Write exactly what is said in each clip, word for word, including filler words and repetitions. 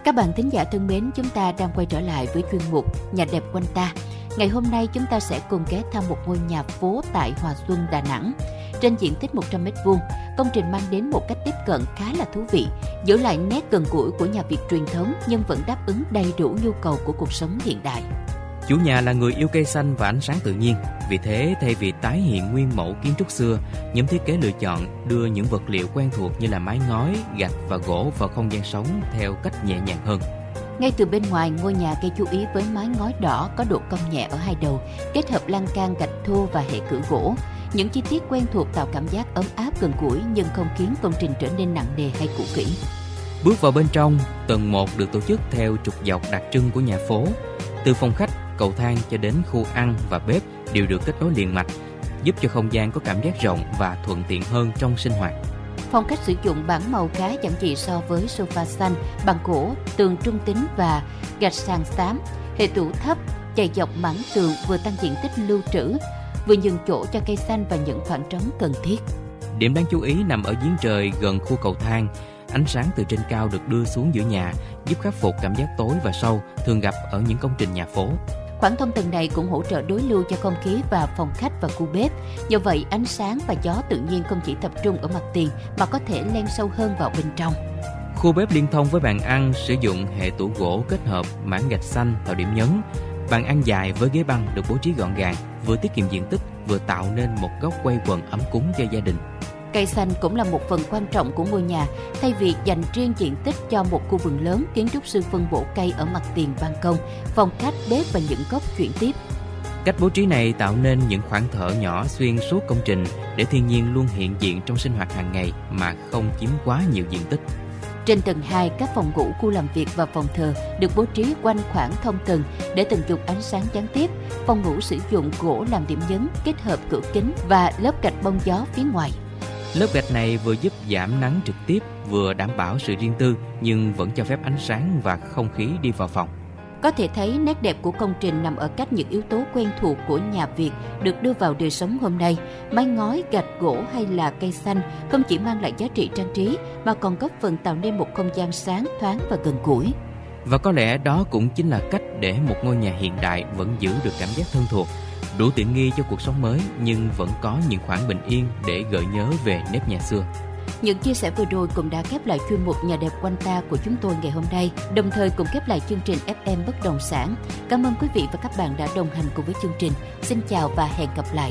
Các bạn thính giả thân mến, chúng ta đang quay trở lại với chuyên mục Nhà đẹp quanh ta. Ngày hôm nay chúng ta sẽ cùng ghé thăm một ngôi nhà phố tại Hòa Xuân, Đà Nẵng. Trên diện tích một trăm mét vuông, công trình mang đến một cách tiếp cận khá là thú vị, giữ lại nét gần gũi của nhà Việt truyền thống nhưng vẫn đáp ứng đầy đủ nhu cầu của cuộc sống hiện đại. Chủ nhà là người yêu cây xanh và ánh sáng tự nhiên. Vì thế, thay vì tái hiện nguyên mẫu kiến trúc xưa, nhóm thiết kế lựa chọn đưa những vật liệu quen thuộc như là mái ngói, gạch và gỗ vào không gian sống theo cách nhẹ nhàng hơn. Ngay từ bên ngoài, ngôi nhà gây chú ý với mái ngói đỏ có độ cong nhẹ ở hai đầu, kết hợp lan can gạch thô và hệ cửa gỗ. Những chi tiết quen thuộc tạo cảm giác ấm áp gần gũi nhưng không khiến công trình trở nên nặng nề hay cũ kỹ. Bước vào bên trong, tầng một được tổ chức theo trục dọc đặc trưng của nhà phố. Từ phòng khách, cầu thang cho đến khu ăn và bếp đều được kết nối liền mạch, giúp cho không gian có cảm giác rộng và thuận tiện hơn trong sinh hoạt. Phong cách sử dụng bảng màu khá giản dị so với sofa xanh, bằng gỗ, tường trung tính và gạch sàn xám. Hệ tủ thấp chạy dọc mảng tường vừa tăng diện tích lưu trữ, vừa nhường chỗ cho cây xanh và những khoảng trống cần thiết. Điểm đáng chú ý nằm ở giếng trời gần khu cầu thang. Ánh sáng từ trên cao được đưa xuống giữa nhà, giúp khắc phục cảm giác tối và sâu thường gặp ở những công trình nhà phố. Khoảng thông tầng này cũng hỗ trợ đối lưu cho không khí vào phòng khách và khu bếp. Do vậy, ánh sáng và gió tự nhiên không chỉ tập trung ở mặt tiền mà có thể len sâu hơn vào bên trong. Khu bếp liên thông với bàn ăn sử dụng hệ tủ gỗ kết hợp mảng gạch xanh tạo điểm nhấn. Bàn ăn dài với ghế băng được bố trí gọn gàng, vừa tiết kiệm diện tích, vừa tạo nên một góc quây quần ấm cúng cho gia đình. Cây xanh cũng là một phần quan trọng của ngôi nhà. Thay vì dành riêng diện tích cho một khu vườn lớn, kiến trúc sư phân bổ cây ở mặt tiền, ban công, phòng khách, bếp và những góc chuyển tiếp. Cách bố trí này tạo nên những khoảng thở nhỏ xuyên suốt công trình để thiên nhiên luôn hiện diện trong sinh hoạt hàng ngày mà không chiếm quá nhiều diện tích. Trên tầng hai, các phòng ngủ, khu làm việc và phòng thờ được bố trí quanh khoảng thông tầng để tận dụng ánh sáng gián tiếp. Phòng ngủ sử dụng gỗ làm điểm nhấn, kết hợp cửa kính và lớp gạch bông gió phía ngoài. Lớp gạch này vừa giúp giảm nắng trực tiếp, vừa đảm bảo sự riêng tư nhưng vẫn cho phép ánh sáng và không khí đi vào phòng. Có thể thấy nét đẹp của công trình nằm ở cách những yếu tố quen thuộc của nhà Việt được đưa vào đời sống hôm nay. Mái ngói, gạch, gỗ hay là cây xanh không chỉ mang lại giá trị trang trí mà còn góp phần tạo nên một không gian sáng, thoáng và gần gũi. Và có lẽ đó cũng chính là cách để một ngôi nhà hiện đại vẫn giữ được cảm giác thân thuộc, đủ tiện nghi cho cuộc sống mới nhưng vẫn có những khoảng bình yên để gợi nhớ về nếp nhà xưa. Những chia sẻ vừa rồi cũng đã khép lại chuyên mục Nhà đẹp quanh ta của chúng tôi ngày hôm nay, đồng thời cũng khép lại chương trình ép em Bất động sản. Cảm ơn quý vị và các bạn đã đồng hành cùng với chương trình. Xin chào và hẹn gặp lại.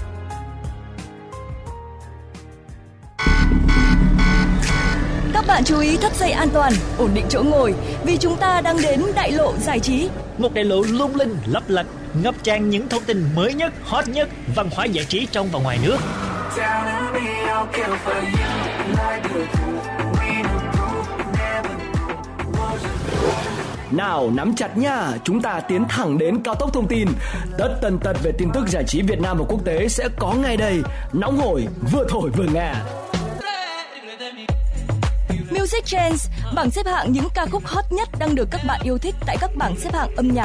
Các bạn chú ý thắt dây an toàn, ổn định chỗ ngồi vì chúng ta đang đến đại lộ giải trí. Một đại lộ lung linh, lấp lánh, ngập tràn những thông tin mới nhất, hot nhất, văn hóa giải trí trong và ngoài nước. Nào nắm chặt nha, chúng ta tiến thẳng đến cao tốc thông tin. Tất tần tật về tin tức giải trí Việt Nam và quốc tế sẽ có ngay đây. Nóng hổi, vừa thổi vừa nghe. Music Trends, bảng xếp hạng những ca khúc hot nhất đang được các bạn yêu thích tại các bảng xếp hạng âm nhạc